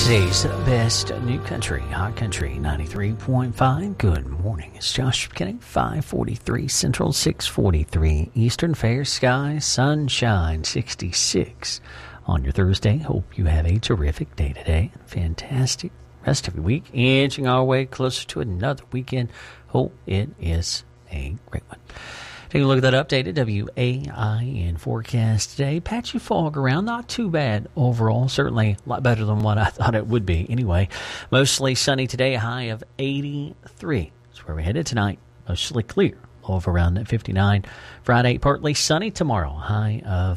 Today's best new country, Hot Country 93.5. Good morning. It's Josh beginning 5:43 Central, 6:43 Eastern. Fair skies, sunshine, 66 on your Thursday. Hope you have a terrific day today. Fantastic rest of your week. Inching our way closer to another weekend. Hope it is a great one. Take a look at that updated WAIN forecast today. Patchy fog around, not too bad overall. Certainly a lot better than what I thought it would be. Anyway, mostly sunny today, a high of 83. That's where we're headed tonight. Mostly clear, low of around 59. Friday, partly sunny tomorrow, high of